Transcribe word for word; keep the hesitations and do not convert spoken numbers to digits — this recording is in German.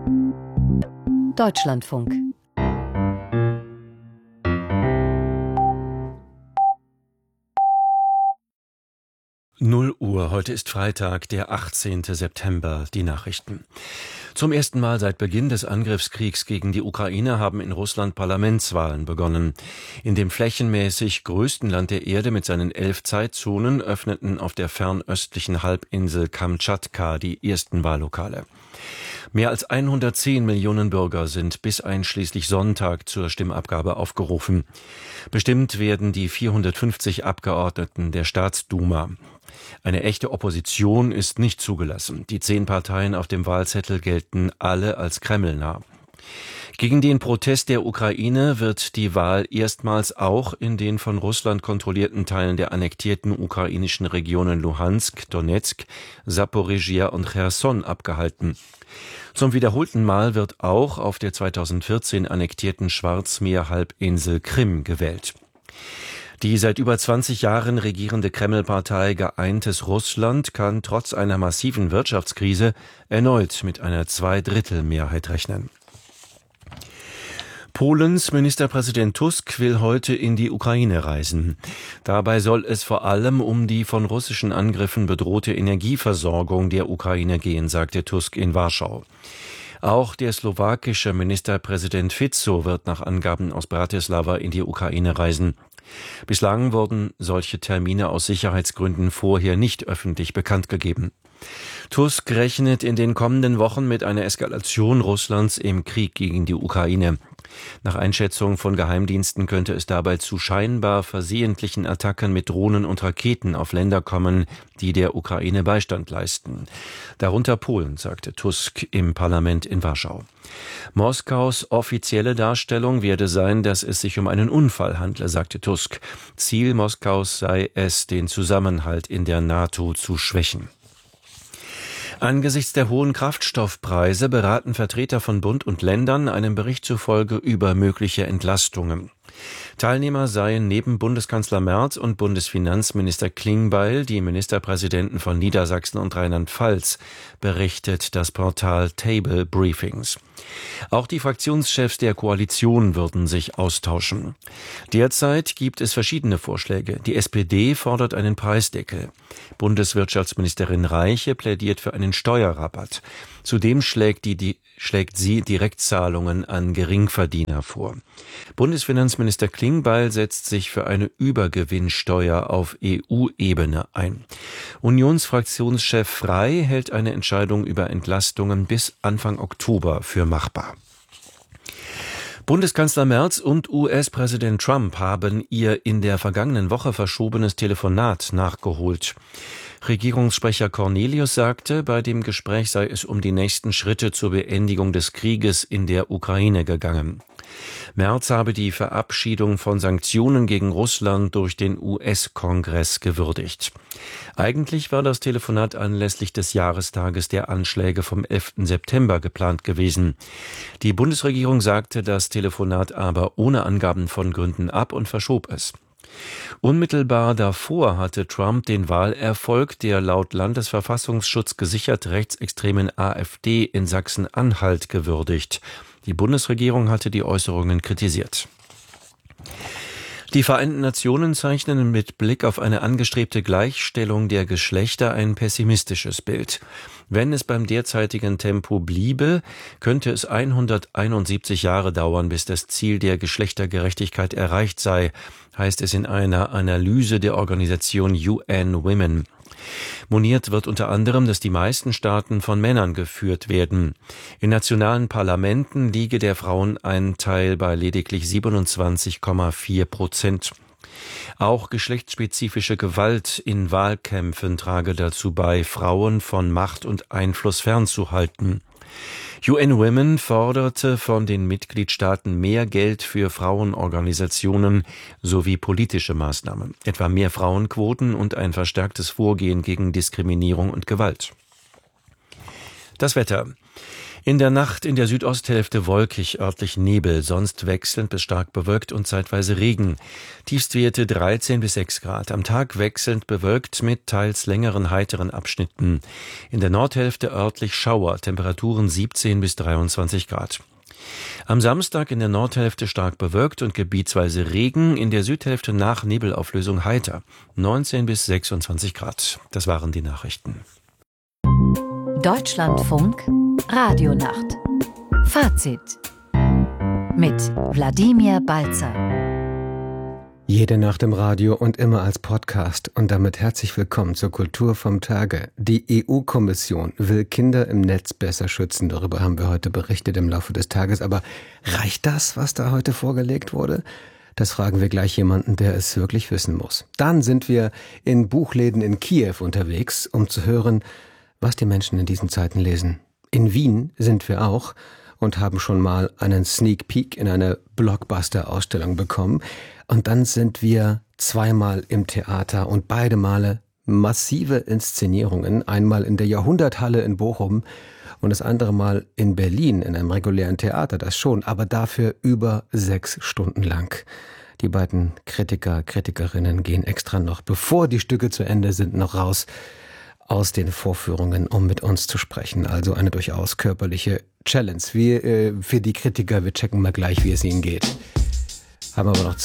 Deutschlandfunk. null Uhr, heute ist Freitag, der achtzehnten September, die Nachrichten. Zum ersten Mal seit Beginn des Angriffskriegs gegen die Ukraine haben in Russland Parlamentswahlen begonnen. In dem flächenmäßig größten Land der Erde mit seinen elf Zeitzonen öffneten auf der fernöstlichen Halbinsel Kamtschatka die ersten Wahllokale. Mehr als hundertzehn Millionen Bürger sind bis einschließlich Sonntag zur Stimmabgabe aufgerufen. Bestimmt werden die vierhundertfünfzig Abgeordneten der Staatsduma. Eine echte Opposition ist nicht zugelassen. Die zehn Parteien auf dem Wahlzettel gelten alle als kremlnah. Gegen den Protest der Ukraine wird die Wahl erstmals auch in den von Russland kontrollierten Teilen der annektierten ukrainischen Regionen Luhansk, Donetsk, Saporischschja und Cherson abgehalten. Zum wiederholten Mal wird auch auf der zweitausendvierzehn annektierten Schwarzmeerhalbinsel Krim gewählt. Die seit über zwanzig Jahren regierende Kreml-Partei Geeintes Russland kann trotz einer massiven Wirtschaftskrise erneut mit einer Zweidrittelmehrheit rechnen. Polens Ministerpräsident Tusk will heute in die Ukraine reisen. Dabei soll es vor allem um die von russischen Angriffen bedrohte Energieversorgung der Ukraine gehen, sagte Tusk in Warschau. Auch der slowakische Ministerpräsident Fico wird nach Angaben aus Bratislava in die Ukraine reisen. Bislang wurden solche Termine aus Sicherheitsgründen vorher nicht öffentlich bekannt gegeben. Tusk rechnet in den kommenden Wochen mit einer Eskalation Russlands im Krieg gegen die Ukraine. Nach Einschätzung von Geheimdiensten könnte es dabei zu scheinbar versehentlichen Attacken mit Drohnen und Raketen auf Länder kommen, die der Ukraine Beistand leisten. Darunter Polen, sagte Tusk im Parlament in Warschau. Moskaus offizielle Darstellung werde sein, dass es sich um einen Unfall handle, sagte Tusk. Ziel Moskaus sei es, den Zusammenhalt in der NATO zu schwächen. Angesichts der hohen Kraftstoffpreise beraten Vertreter von Bund und Ländern einem Bericht zufolge über mögliche Entlastungen. Teilnehmer seien neben Bundeskanzler Merz und Bundesfinanzminister Klingbeil die Ministerpräsidenten von Niedersachsen und Rheinland-Pfalz, berichtet das Portal Table Briefings. Auch die Fraktionschefs der Koalition würden sich austauschen. Derzeit gibt es verschiedene Vorschläge. Die S P D fordert einen Preisdeckel. Bundeswirtschaftsministerin Reiche plädiert für einen Steuerrabatt. Zudem schlägt, die, die, schlägt sie Direktzahlungen an Geringverdiener vor. Bundesfinanzminister Klingbeil setzt sich für eine Übergewinnsteuer auf E U-Ebene ein. Unionsfraktionschef Frey hält eine Entscheidung über Entlastungen bis Anfang Oktober für machbar. Bundeskanzler Merz und U S-Präsident Trump haben ihr in der vergangenen Woche verschobenes Telefonat nachgeholt. Regierungssprecher Cornelius sagte, bei dem Gespräch sei es um die nächsten Schritte zur Beendigung des Krieges in der Ukraine gegangen. Merz habe die Verabschiedung von Sanktionen gegen Russland durch den U S-Kongress gewürdigt. Eigentlich war das Telefonat anlässlich des Jahrestages der Anschläge vom elften September geplant gewesen. Die Bundesregierung sagte das Telefonat aber ohne Angaben von Gründen ab und verschob es. Unmittelbar davor hatte Trump den Wahlerfolg der laut Landesverfassungsschutz gesichert rechtsextremen AfD in Sachsen-Anhalt gewürdigt. Die Bundesregierung hatte die Äußerungen kritisiert. Die Vereinten Nationen zeichnen mit Blick auf eine angestrebte Gleichstellung der Geschlechter ein pessimistisches Bild. Wenn es beim derzeitigen Tempo bliebe, könnte es hunderteinundsiebzig Jahre dauern, bis das Ziel der Geschlechtergerechtigkeit erreicht sei, heißt es in einer Analyse der Organisation U N Women. Moniert wird unter anderem, dass die meisten Staaten von Männern geführt werden. In nationalen Parlamenten liege der Frauenanteil bei lediglich siebenundzwanzig Komma vier Prozent. Auch geschlechtsspezifische Gewalt in Wahlkämpfen trage dazu bei, Frauen von Macht und Einfluss fernzuhalten. U N Women forderte von den Mitgliedstaaten mehr Geld für Frauenorganisationen sowie politische Maßnahmen, etwa mehr Frauenquoten und ein verstärktes Vorgehen gegen Diskriminierung und Gewalt. Das Wetter. In der Nacht in der Südosthälfte wolkig, örtlich Nebel, sonst wechselnd bis stark bewölkt und zeitweise Regen. Tiefstwerte dreizehn bis sechs Grad. Am Tag wechselnd bewölkt mit teils längeren heiteren Abschnitten. In der Nordhälfte örtlich Schauer, Temperaturen siebzehn bis dreiundzwanzig Grad. Am Samstag in der Nordhälfte stark bewölkt und gebietsweise Regen, in der Südhälfte nach Nebelauflösung heiter, neunzehn bis sechsundzwanzig Grad. Das waren die Nachrichten. Deutschlandfunk Radionacht. Fazit mit Wladimir Balzer. Jede Nacht im Radio und immer als Podcast. Und damit herzlich willkommen zur Kultur vom Tage. Die E U-Kommission will Kinder im Netz besser schützen. Darüber haben wir heute berichtet im Laufe des Tages. Aber reicht das, was da heute vorgelegt wurde? Das fragen wir gleich jemanden, der es wirklich wissen muss. Dann sind wir in Buchläden in Kiew unterwegs, um zu hören, was die Menschen in diesen Zeiten lesen. In Wien sind wir auch und haben schon mal einen Sneak Peek in eine Blockbuster-Ausstellung bekommen. Und dann sind wir zweimal im Theater und beide Male massive Inszenierungen. Einmal in der Jahrhunderthalle in Bochum und das andere Mal in Berlin in einem regulären Theater, das schon, aber dafür über sechs Stunden lang. Die beiden Kritiker, Kritikerinnen gehen extra noch, bevor die Stücke zu Ende sind, noch raus aus den Vorführungen, um mit uns zu sprechen. Also eine durchaus körperliche Challenge. Wir, äh, für die Kritiker, wir checken mal gleich, wie es ihnen geht. Haben aber noch